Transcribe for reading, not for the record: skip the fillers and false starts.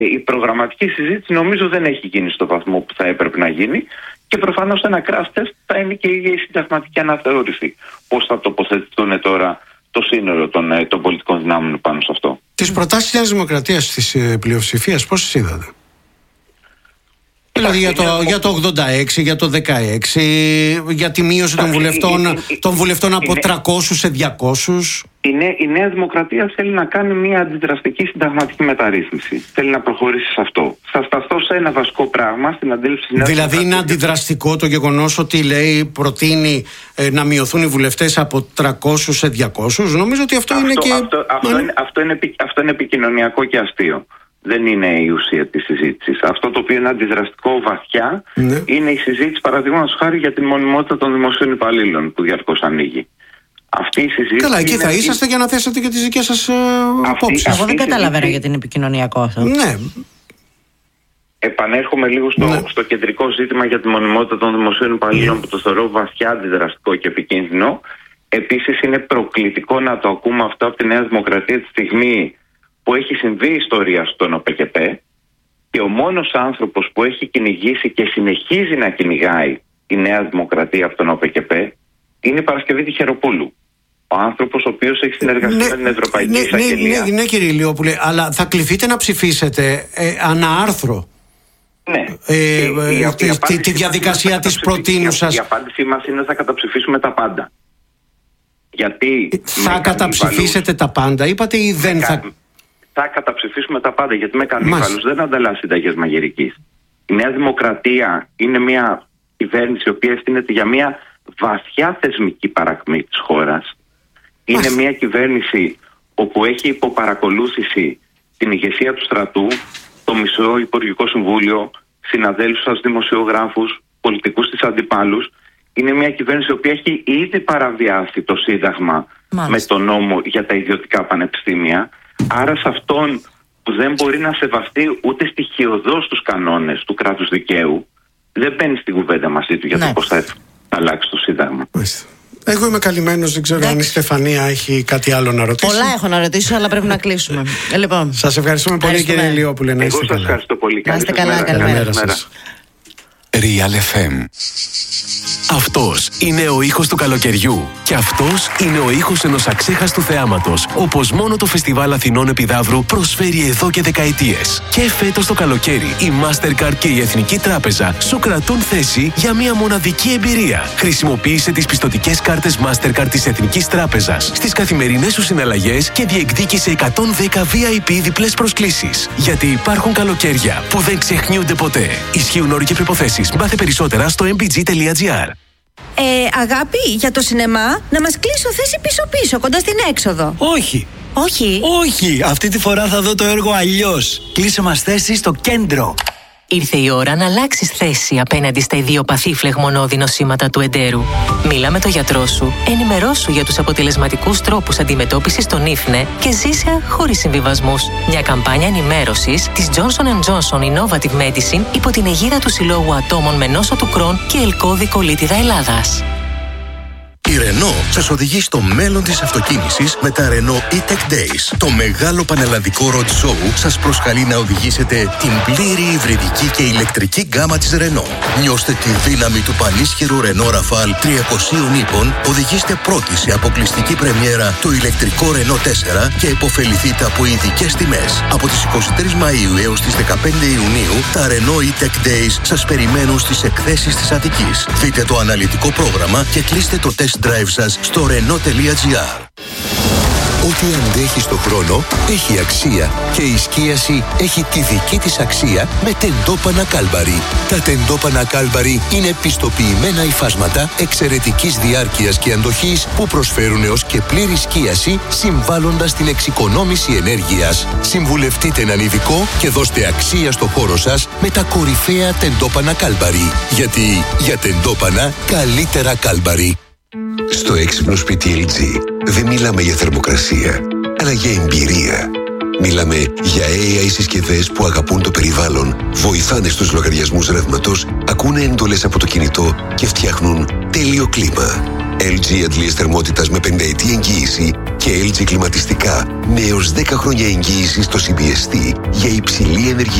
Η προγραμματική συζήτηση νομίζω δεν έχει γίνει στο βαθμό που θα έπρεπε να γίνει και προφανώς ένα crash test θα είναι και η συνταγματική αναθεώρηση. Πώς θα τοποθετηθούν τώρα το σύνολο των πολιτικών δυνάμεων πάνω σε αυτό. Τις προτάσεις της Δημοκρατίας της πλειοψηφίας πώς τις είδατε? Δηλαδή για το 86, για το 16, για τη μείωση των βουλευτών από 300 σε 200. Η Νέα Δημοκρατία θέλει να κάνει μια αντιδραστική συνταγματική μεταρρύθμιση. Θέλει να προχωρήσει σε αυτό. Θα σταθώ σε ένα βασικό πράγμα στην αντίληψη της Νέας Δημοκρατίας. Δηλαδή είναι αντιδραστικό το γεγονός ότι προτείνει να μειωθούν οι βουλευτές από 300 σε 200. Νομίζω ότι αυτό είναι και... Αυτό είναι επικοινωνιακό και αστείο. Δεν είναι η ουσία της συζήτησης. Αυτό το οποίο είναι αντιδραστικό βαθιά είναι η συζήτηση, παραδείγματος χάρη, για την μονιμότητα των δημοσίων υπαλλήλων που διαρκώς ανοίγει. Αυτή η συζήτηση. Καλά, εκεί θα είσαστε για να θέσετε και τις δικές σας απόψεις. Εγώ δεν καταλαβαίνω γιατί είναι επικοινωνιακό αυτό. Ναι. Επανέρχομαι λίγο στο κεντρικό ζήτημα για τη μονιμότητα των δημοσίων υπαλλήλων που το θεωρώ βαθιά αντιδραστικό και επικίνδυνο. Επίσης, είναι προκλητικό να το ακούμε αυτό από τη Νέα Δημοκρατία τη στιγμή που έχει συμβεί η ιστορία στον ΟΠΚΠ και ο μόνος άνθρωπος που έχει κυνηγήσει και συνεχίζει να κυνηγάει η Νέα Δημοκρατία από τον ΟΠΚΠ είναι η Παρασκευή Τυχεροπούλου. Ο άνθρωπος ο οποίος έχει συνεργαστεί με την Ευρωπαϊκή Εισαγγελία. Ναι, κύριε Ηλιόπουλε, αλλά θα κληθείτε να ψηφίσετε ανά άρθρο. Ναι. Τη διαδικασία της προτείνουσας. Η απάντησή μας είναι θα καταψηφίσουμε τα πάντα. Γιατί θα καταψηφίσετε τα πάντα, είπατε, ή δεν θα... Θα καταψηφίσουμε τα πάντα, γιατί με κανίβαλους δεν ανταλλάσσει συνταγές μαγειρικής. Η Νέα Δημοκρατία είναι μια κυβέρνηση η οποία ευθύνεται για μια βαθιά θεσμική παρακμή της χώρας. Είναι μια κυβέρνηση όπου έχει υποπαρακολούθηση την ηγεσία του στρατού, το μισό Υπουργικό Συμβούλιο, συναδέλφους σας, δημοσιογράφους, πολιτικούς της αντιπάλους. Είναι μια κυβέρνηση η οποία έχει ήδη παραβιάσει το Σύνταγμα με τον νόμο για τα ιδιωτικά πανεπιστήμια. Άρα σε αυτόν που δεν μπορεί να σεβαστεί ούτε στοιχειωδώς τους κανόνες του κράτους δικαίου, δεν μπαίνει στην κουβέντα μαζί του για το πώς θα αλλάξει το Σύνταγμα. Εγώ είμαι καλυμμένος, δεν ξέρω αν η Στεφανία έχει κάτι άλλο να ρωτήσει. Πολλά έχω να ρωτήσω, αλλά πρέπει να κλείσουμε. Λοιπόν, σας ευχαριστούμε πολύ, κύριε Ηλιόπουλε. Εγώ σας ευχαριστώ πολύ. Να είστε καλά, καλημέρα σας. Real FM. Αυτός είναι ο ήχος του καλοκαιριού. Και αυτός είναι ο ήχος ενός αξέχαστου θεάματος, όπως μόνο το Φεστιβάλ Αθηνών Επιδαύρου προσφέρει εδώ και δεκαετίες. Και φέτος το καλοκαίρι, η Mastercard και η Εθνική Τράπεζα σου κρατούν θέση για μια μοναδική εμπειρία. Χρησιμοποίησε τις πιστωτικές κάρτες Mastercard της Εθνικής Τράπεζας στις καθημερινές σου συναλλαγές και διεκδίκησε 110 VIP διπλές προσκλήσεις. Γιατί υπάρχουν καλοκαίρια που δεν ξεχνιούνται ποτέ. Ισχύουν όροι και προϋποθέσεις. Μάθε περισσότερα στο mbg.gr. Αγάπη, για το σινεμά, να μας κλείσω θέση πίσω-πίσω, κοντά στην έξοδο. Όχι. Όχι, αυτή τη φορά θα δω το έργο αλλιώς. Κλείσε μας θέση στο κέντρο. Ήρθε η ώρα να αλλάξεις θέση απέναντι στα ιδιοπαθή φλεγμονώδη νοσήματα του εντέρου. Μίλα με τον γιατρό σου, ενημερώσου για τους αποτελεσματικούς τρόπους αντιμετώπισης των ίφνε και ζήσε χωρίς συμβιβασμούς. Μια καμπάνια ενημέρωσης της Johnson & Johnson Innovative Medicine υπό την αιγίδα του Συλλόγου Ατόμων με νόσο του Κρόν και ελκώδη κολίτιδα Ελλάδας. Η Renault σας οδηγεί στο μέλλον της αυτοκίνησης με τα Renault E-Tech Days. Το μεγάλο πανελλαδικό road show σας προσκαλεί να οδηγήσετε την πλήρη υβριδική και ηλεκτρική γκάμα της Renault. Νιώστε τη δύναμη του πανίσχυρου Renault Rafale 300 ύπων, οδηγήστε πρώτοι σε αποκλειστική πρεμιέρα το ηλεκτρικό Renault 4 και υποφεληθείτε από ειδικές τιμές. Από τις 23 Μαΐου έως τις 15 Ιουνίου, τα Renault E-Tech Days σας περιμένουν στις εκθέσεις της Αττικής. Δείτε το αναλυτικό πρόγραμμα και κλείστε το test drive σας στο Renault.gr. Ό,τι αντέχει στο χρόνο έχει αξία και η σκίαση έχει τη δική της αξία με τεντόπανα Κάλμπαρι. Τα τεντόπανα Κάλμπαρι είναι πιστοποιημένα υφάσματα εξαιρετικής διάρκειας και αντοχής που προσφέρουν έως και πλήρη σκίαση συμβάλλοντας στην εξοικονόμηση ενέργειας. Συμβουλευτείτε έναν ειδικό και δώστε αξία στο χώρο σας με τα κορυφαία τεντόπανα Κάλμπαρι. Γιατί για τεντόπανα καλύτερα Κάλμπαρι. Στο έξυπνο σπίτι LG δεν μιλάμε για θερμοκρασία, αλλά για εμπειρία. Μιλάμε για AI συσκευές που αγαπούν το περιβάλλον, βοηθάνε στους λογαριασμούς ρεύματος, ακούνε εντολές από το κινητό και φτιάχνουν τέλειο κλίμα. LG αντλίες θερμότητας με 5 ετή εγγύηση και LG κλιματιστικά με έως 10 χρόνια εγγύηση στο CBST για υψηλή ενεργειακή